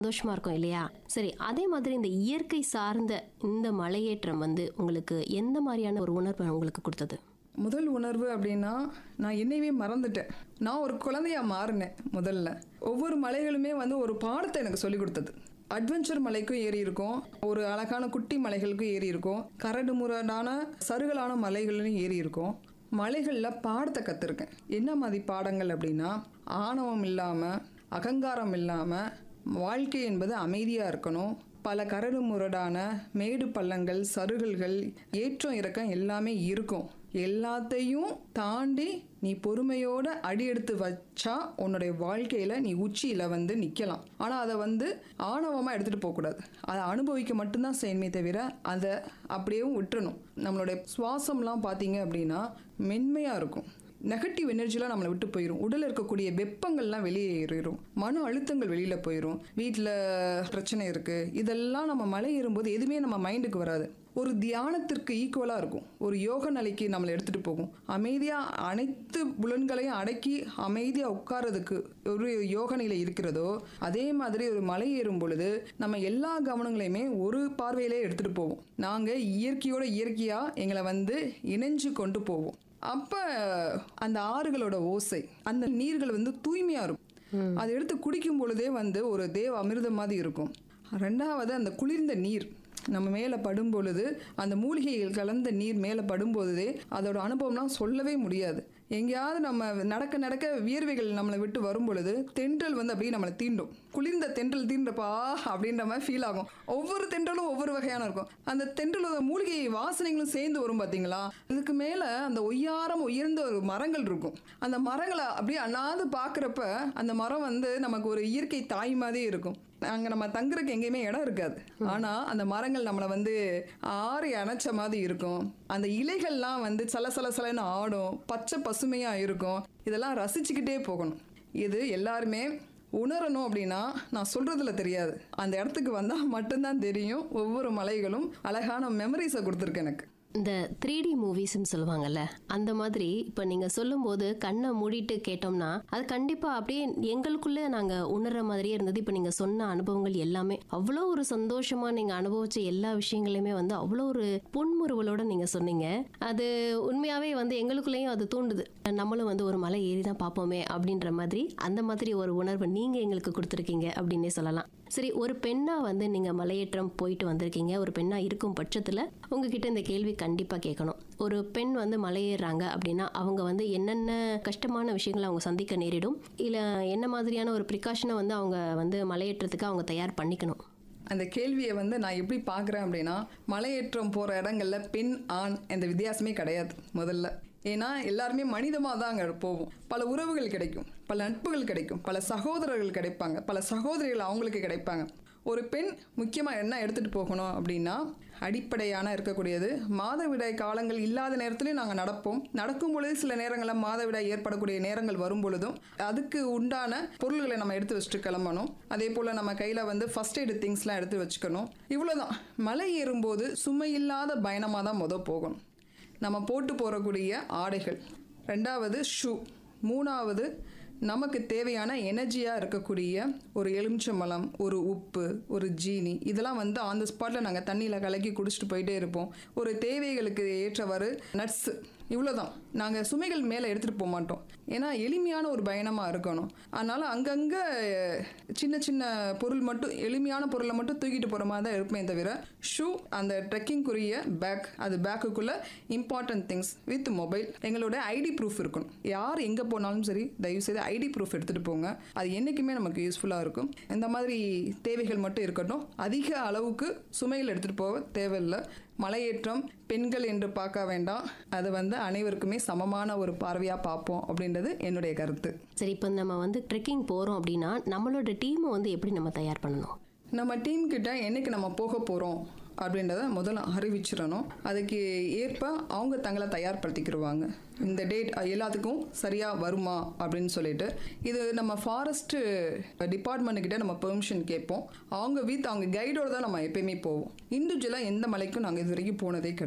சந்தோஷமா இருக்கும் இல்லையா? சரி, அதே மாதிரி இந்த இயற்கை சார்ந்த இந்த மலையேற்றம் வந்து உங்களுக்கு எந்த மாதிரியான ஒரு உணர்வை உங்களுக்கு கொடுத்தது? முதல் உணர்வு அப்படின்னா, நான் என்னையவே மறந்துட்டேன். நான் ஒரு குழந்தையா மாறினேன். முதல்ல ஒவ்வொரு மலைகளுமே வந்து ஒரு பாடத்தை எனக்கு சொல்லி கொடுத்தது. அட்வென்ச்சர் மலைக்கும் ஏறி இருக்கும், ஒரு அழகான குட்டி மலைகளுக்கும் ஏறி இருக்கும், கரடு முரடான சருகலான மலைகள்லையும் ஏறி இருக்கும். மலைகளில் பாடத்தை கற்றுருக்கேன். என்ன மாதிரி பாடங்கள் அப்படின்னா, ஆணவம் இல்லாமல், அகங்காரம் இல்லாமல், வாழ்க்கை என்பது அமைதியாக இருக்கணும். பல கரடு முரடான மேடு பள்ளங்கள், சருகல்கள், ஏற்றம் இறக்கம் எல்லாமே இருக்கும். எல்லாத்தையும் தாண்டி நீ பொறுமையோட அடி எடுத்து வச்சா உன்னுடைய வாழ்க்கையில நீ உச்சியில வந்து நிக்கலாம். ஆனா அதை வந்து ஆணவமா எடுத்துட்டு போகக்கூடாது. அதை அனுபவிக்க மட்டும்தான் செய்யணுமே தவிர அதை அப்படியே விட்டுறணும். நம்மளுடைய சுவாசம்லாம் பார்த்தீங்க அப்படின்னா மென்மையா இருக்கும். நெகட்டிவ் எனர்ஜிலாம் நம்மளை விட்டு போயிடும். உடலில் இருக்கக்கூடிய வெப்பங்கள்லாம் வெளியேறிடும். மன அழுத்தங்கள் வெளியில் போயிடும். வீட்டில் பிரச்சனை இருக்குது, இதெல்லாம் நம்ம மலை ஏறும்போது எதுவுமே நம்ம மைண்டுக்கு வராது. ஒரு தியானத்திற்கு ஈக்குவலாக இருக்கும். ஒரு யோக நிலைக்கு நம்மளை எடுத்துகிட்டு போகும். அமைதியாக அனைத்து புலன்களையும் அடக்கி அமைதியாக உட்கார்றதுக்கு ஒரு யோக நிலை இருக்கிறதோ அதே மாதிரி ஒரு மலை ஏறும் பொழுது நம்ம எல்லா கவனங்களையுமே ஒரு பார்வையிலே எடுத்துகிட்டு போவோம். நாங்கள் இயற்கையோட இயற்கையாக எங்களை வந்து இணைஞ்சு கொண்டு போவோம். அப்போ அந்த ஆறுகளோட ஓசை, அந்த நீர்கள் வந்து தூய்மையாக இருக்கும். அதை எடுத்து குடிக்கும் பொழுதே வந்து ஒரு தேவ அமிர்தம் மாதிரி இருக்கும். ரெண்டாவது, அந்த குளிர்ந்த நீர் நம்ம மேலே படும் பொழுது, அந்த மூலிகைகள் கலந்த நீர் மேலே படும்போதே அதோட அனுபவம்லாம் சொல்லவே முடியாது. எங்கேயாவது நம்ம நடக்க நடக்க வியர்வைகள் நம்மளை விட்டு வரும் பொழுது தென்றல் வந்து அப்படியே நம்மளை தீண்டும். குளிர்ந்த தென்றல் தீண்டப்பா அப்படின்ற மாதிரி ஃபீல் ஆகும். ஒவ்வொரு தென்றலும் ஒவ்வொரு வகையான இருக்கும். அந்த தென்றலோட மூலிகை வாசனைகளும் சேர்ந்து வரும் பார்த்தீங்களா? இதுக்கு மேலே அந்த ஒய்யாரம் உயர்ந்த ஒரு மரங்கள் இருக்கும். அந்த மரங்களை அப்படியே அண்ணாந்து பார்க்குறப்ப அந்த மரம் வந்து நமக்கு ஒரு இயற்கை தாய் மாதிரி இருக்கும். அங்கே நம்ம தங்குறதுக்கு எங்கேயுமே இடம் இருக்காது. ஆனால் அந்த மரங்கள் நம்மளை வந்து ஆறி அணைச்ச மாதிரி இருக்கும். அந்த இலைகள்லாம் வந்து சலசலன்னு ஆடும், பச்சை பசுமையாக இருக்கும். இதெல்லாம் ரசிச்சுக்கிட்டே போகணும். இது எல்லாருமே உணரணும் அப்படின்னா நான் சொல்கிறதுல தெரியாது. அந்த இடத்துக்கு வந்தால் மட்டும்தான் தெரியும். ஒவ்வொரு மலைகளும் அழகான மெமரிஸை கொடுத்துருக்கு எனக்கு. இந்த 3D மூவிஸ்ன்னு சொல்லுவாங்கல்ல, அந்த மாதிரி இப்போ நீங்கள் சொல்லும்போது கண்ணை மூடிட்டு கேட்டோம்னா அது கண்டிப்பாக அப்படியே எங்களுக்குள்ளே நாங்கள் உணர்ற மாதிரியே இருந்தது. இப்போ நீங்கள் சொன்ன அனுபவங்கள் எல்லாமே அவ்வளோ ஒரு சந்தோஷமாக நீங்கள் அனுபவிச்ச எல்லா விஷயங்களையுமே வந்து அவ்வளோ ஒரு புன்முறுவலோடு நீங்கள் சொன்னீங்க. அது உண்மையாகவே வந்து எங்களுக்குள்ளேயும் அது தூண்டுது. நம்மளும் வந்து ஒரு மலை ஏறி தான் பார்ப்போமே அப்படின்ற மாதிரி அந்த மாதிரி ஒரு உணர்வு நீங்கள் எங்களுக்கு கொடுத்துருக்கீங்க அப்படின்னே சொல்லலாம். சரி, ஒரு பெண்ணாக வந்து நீங்கள் மலையேற்றம் போயிட்டு வந்திருக்கீங்க. ஒரு பெண்ணாக இருக்கும் பட்சத்தில் உங்ககிட்ட இந்த கேள்வி கண்டிப்பாக கேட்கணும். ஒரு பெண் வந்து மலையேறாங்க அப்படின்னா அவங்க வந்து என்னென்ன கஷ்டமான விஷயங்களை அவங்க சந்திக்க நேரிடும், இல்லை என்ன மாதிரியான ஒரு ப்ரிகாஷனை வந்து அவங்க வந்து மலையேற்றத்துக்கு அவங்க தயார் பண்ணிக்கணும்? அந்த கேள்வியை வந்து நான் எப்படி பார்க்குறேன் அப்படின்னா, மலையேற்றம் போகிற இடங்கள்ல பெண் ஆண் எந்த வித்தியாசமே கிடையாது முதல்ல. ஏன்னா எல்லாருமே மனிதமாக தான் அங்கே போவோம். பல உறவுகள் கிடைக்கும், பல நட்புகள் கிடைக்கும், பல சகோதரர்கள் கிடைப்பாங்க, பல சகோதரிகள் அவங்களுக்கு கிடைப்பாங்க. ஒரு பெண் முக்கியமாக என்ன எடுத்துகிட்டு போகணும் அப்படின்னா, அடிப்படையான இருக்கக்கூடியது மாதவிடாய் காலங்கள் இல்லாத நேரத்துலையும் நாங்கள் நடக்கும் பொழுது சில நேரங்களில் மாதவிடாய் ஏற்படக்கூடிய நேரங்கள் வரும் பொழுதும் அதுக்கு உண்டான பொருள்களை நம்ம எடுத்து வச்சுட்டு கிளம்பணும். அதே போல் நம்ம கையில் வந்து ஃபர்ஸ்ட் எய்டு திங்ஸ்லாம் எடுத்து வச்சுக்கணும். இவ்வளோதான். மலை ஏறும்போது சுமையில்லாத பயணமாக தான் போகணும். நம்ம போட்டு போகக்கூடிய ஆடைகள், ரெண்டாவது ஷூ, மூணாவது நமக்கு தேவையான எனர்ஜியாக இருக்கக்கூடிய ஒரு எலுமிச்சம்பழம், ஒரு உப்பு, ஒரு ஜீனி, இதெல்லாம் வந்து ஆன் த ஸ்பாட்டில் நாங்கள் தண்ணியில் கலக்கி குடிச்சிட்டு போயிட்டே இருப்போம். ஒரு தேவைகளுக்கு ஏற்றவாறு நட்ஸு, இவ்வளோதான். நாங்கள் சுமைகள் மேலே எடுத்துகிட்டு போக மாட்டோம். ஏன்னா எளிமையான ஒரு பயணமாக இருக்கணும். அதனால் அங்கங்கே சின்ன சின்ன பொருள் மட்டும், எளிமையான பொருளை மட்டும் தூக்கிட்டு போகிற மாதிரி தான் இருப்பேன் தவிர, ஷூ, அந்த ட்ரெக்கிங்குரிய பேக், அது பேக்குக்குள்ளே இம்பார்ட்டன்ட் திங்ஸ் வித் மொபைல், எங்களோட ஐடி ப்ரூஃப் இருக்கணும். யார் எங்கே போனாலும் சரி தயவுசெய்து ஐடி ப்ரூஃப் எடுத்துகிட்டு போங்க. அது என்றைக்குமே நமக்கு யூஸ்ஃபுல்லாக இருக்கும். இந்த மாதிரி தேவைகள் மட்டும் இருக்கட்டும். அதிக அளவுக்கு சுமைகள் எடுத்துகிட்டு போக தேவையில்லை. மலையேற்றம் பெண்கள் என்று பார்க்க வேண்டாம். அது வந்து அனைவருக்குமே சமமான ஒரு பார்வையாக பார்ப்போம் அப்படின்றது என்னுடைய கருத்து. சரி, இப்போ நம்ம வந்து ட்ரெக்கிங் போகிறோம் அப்படின்னா நம்மளோட டீமை வந்து எப்படி நம்ம தயார் பண்ணணும்? நம்ம டீம் கிட்ட என்னைக்கு நம்ம போக போகிறோம் அப்படின்றத முதல்ல அறிவிச்சிடணும். அதுக்கு ஏற்ப அவங்க தங்களை தயார்படுத்திக்கிடுவாங்க. இந்த டேட் எல்லாத்துக்கும் சரியாக வருமா அப்படின்னு சொல்லிட்டு, இது நம்ம ஃபாரஸ்ட்டு டிபார்ட்மெண்ட்டுக்கிட்ட நம்ம பெர்மிஷன் கேட்போம். அவங்க அவங்க கைடோடு தான் நம்ம எப்பயுமே போவோம். இண்டிவிஜுவலாக எந்த மலைக்கும் நாங்கள் இது வரைக்கும் போனதே கிடையாது.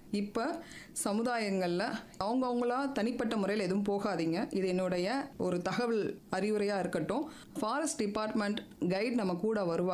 இப்போ சமுதாயங்களில் அவங்கவுங்களா தனிப்பட்ட முறையில் எதுவும் போகாதீங்க. இது என்னுடைய ஒரு தகவல் அறிவுரையாக இருக்கட்டும். ஃபாரஸ்ட் டிபார்ட்மெண்ட் கைட் நம்ம கூட வருவாங்க.